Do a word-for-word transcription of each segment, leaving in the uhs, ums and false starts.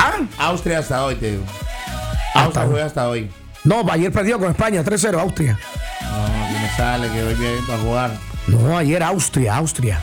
¿Ah? Austria hasta hoy, te digo. Austria juega hasta hoy. No, ayer perdió con España, tres cero, Austria. No, aquí me sale que hoy viene a jugar. No, ayer Austria, Austria.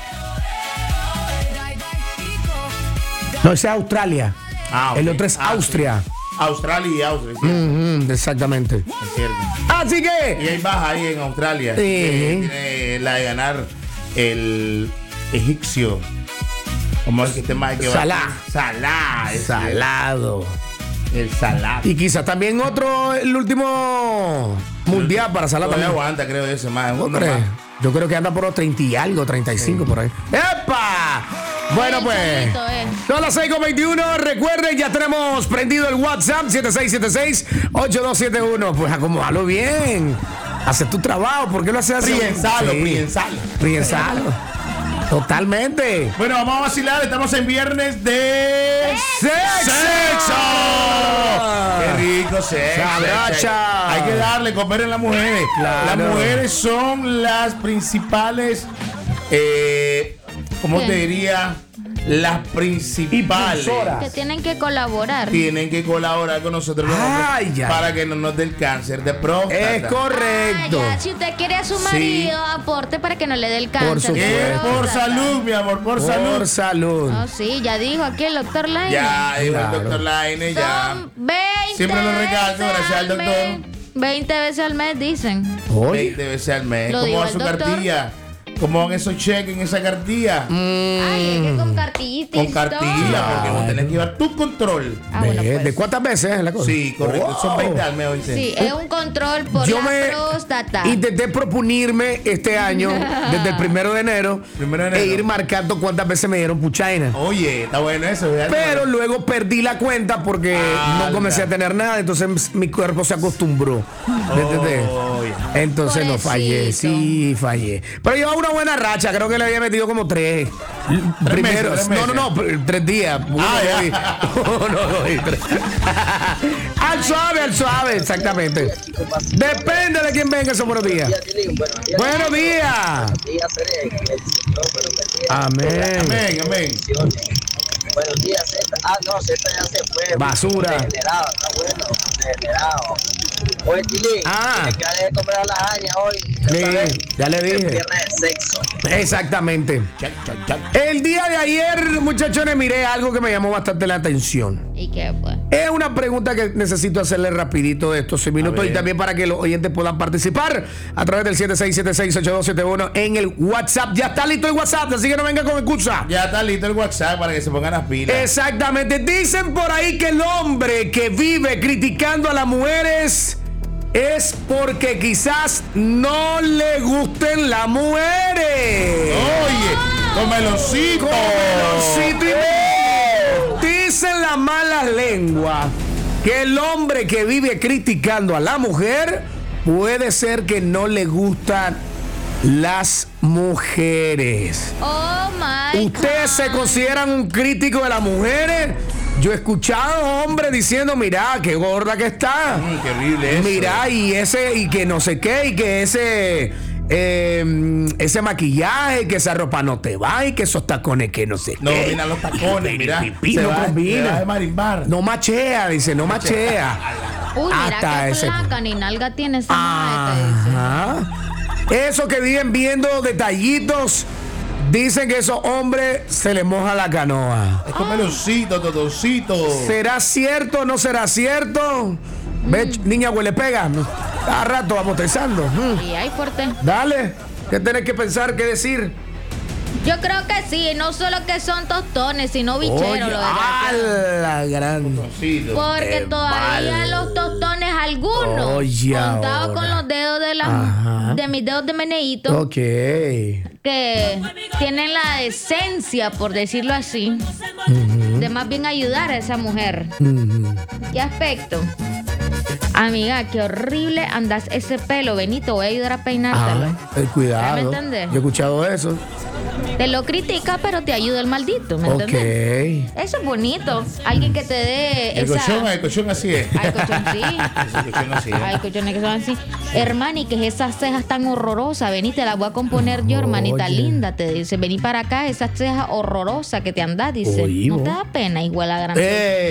No, ese es Australia. Ah, El ok. otro es Ah, Austria. sí. Australia y Austria, ¿sí? Ujú, exactamente. Es cierto. Así Y que, hay baja ahí en Australia. Sí. Que tiene la de ganar el egipcio. Como el que esté más que va- Salah. Salah. es salado. El Salah. Y quizás también otro, el último mundial para Salah Todavía también. aguanta, creo, ese más. ¿No Uno crees? más. Yo creo que anda por los treinta y algo, treinta y cinco por ahí. ¡Epa! Bueno, El pues. solito, eh. Son las seis con veintiuno. Recuerden, ya tenemos prendido el WhatsApp siete seis siete seis, ocho dos siete uno. Pues acomódalo bien. Hace tu trabajo. ¿Por qué lo haces así? Priensalo, Sí. priensalo. Priensalo. Totalmente. Bueno, vamos a vacilar. Estamos en viernes de ¡Sexo! ¡Qué rico sexo! Sabrocha. Hay que darle comer en las mujeres. Claro. Las mujeres son las principales, eh, ¿cómo ¿Qué? te diría? Las principales. Impulsoras. Que tienen que colaborar. Tienen que colaborar con nosotros los Ay, hombres ya. para que no nos dé el cáncer de próstata. Es correcto. Ah, ya, si usted quiere a su Sí. marido, aporte para que no le dé el cáncer. Por de Es supuesto. por próstata. salud, mi amor, por, Por salud. salud. Oh, sí, ya dijo aquí el doctor Laine. Ya, dijo Claro. el doctor Laine, ya. Son veinte Siempre lo recalco, veces gracias al doctor. mes. veinte veces al mes, dicen. Oye. veinte veces al mes. Lo ¿Cómo dijo va el su doctor. cartilla? ¿Cómo van esos cheques en esa cartilla? Ay, es que con cartillitas. Con cartilla, porque vos tenés que llevar tu control. Ah, bueno, ¿De, pues. ¿de cuántas veces es la cosa? Sí, correcto. Son Wow. veinte al mes, ¿oíste? Sí, es un control por Yo la me próstata. intenté propunirme este año, desde el primero de enero, Primero de enero. e ir marcando cuántas veces me dieron puchaina. Oye, está bueno eso. fíjate. Pero luego perdí la cuenta porque Anda. no comencé a tener nada, entonces mi cuerpo se acostumbró. ¿Me entiendes? Oh, ya. Entonces no fallé, Pobrecito. sí fallé. Pero llevaba una buena racha, creo que le había metido como tres. Primero, meses, tres no, no, no, pr- tres días. Uno, Ah, dos ya. y- uno, dos y tres. Al suave, al suave, exactamente. Depende de quién venga esos buenos días. Buenos días. Amén. Amén, amén. Buenos días, Z. Ah, no, Z ya se fue. Basura. Degenerado, está bueno, degenerado. Oye, Chile, Ah. tienes que darle de comer a la jaña hoy. Sí, sabes, ya le es dije. Viernes de sexo. Exactamente. Chac, chac, chac. El día de ayer, muchachones, miré algo que me llamó bastante la atención. ¿Y qué pues? Es una pregunta que necesito hacerle rapidito de estos seis minutos y ver. también para que los oyentes puedan participar a través del siete seis siete seis, ocho dos siete uno en el WhatsApp. Ya está listo el WhatsApp, así que no venga con excusa. Ya está listo el WhatsApp para que se pongan las pilas. Exactamente. Dicen por ahí que el hombre que vive criticando a las mujeres es porque quizás no le gusten las mujeres. Oye, con meloncito. Meloncito y medio. Dicen las malas lenguas que el hombre que vive criticando a la mujer puede ser que no le gustan las mujeres. Oh my ¿Ustedes se God. consideran un crítico de las mujeres? Yo he escuchado hombres diciendo, mira, qué gorda que está. Mm, qué horrible eso. Mira, y ese, y que no sé qué, y que ese, eh, ese maquillaje, que esa ropa no te va, y que esos tacones que no sé No qué. combina los tacones, mira. Pipí, Se no va- se combina. va de marimbar. No machea, dice, no machea. Uy, mira Hasta qué ese placa ni nalga tiene esa madre, te dice. Ajá. Eso que viven viendo detallitos, dicen que esos hombres se les moja la canoa. Es con meloncito, totoncito. ¿Será cierto o no será cierto? Ve, ch- niña huele pega. ¿no? Cada rato vamos tensando. Mm. Y ahí fuerte. Dale. ¿Qué tenés que pensar, qué decir? Yo creo que sí, no solo que son tostones, sino bicheros, Oye, lo de a la gran. Totoncito. Porque Qué todavía mal. los tostones algunos, Oye, contados ahora. con los dedos de Ajá. la, de mis dedos de meneíto, Ok. que tienen la decencia, por decirlo así, de más bien ayudar a esa mujer. Ujú. ¿Qué aspecto? Amiga, qué horrible andas ese pelo, Benito, voy a ayudar a peinártelo. Ah, el cuidado. ¿Me entendés? Yo he escuchado eso. Te lo critica, pero te ayuda el maldito, ¿me Ok. entiendes? Eso es bonito. Alguien que te dé El esa... colchón, el colchón así es. Ay, colchón, sí. El colchón así Ay, es. colchones que son así. Hermani, que es esas cejas tan horrorosas. Vení, te las voy a componer yo, hermanita Oye. linda. Te dice, vení para acá, esas cejas horrorosas que te andas. Dice, Oye, no vos. te da pena, igual a grande. Eh.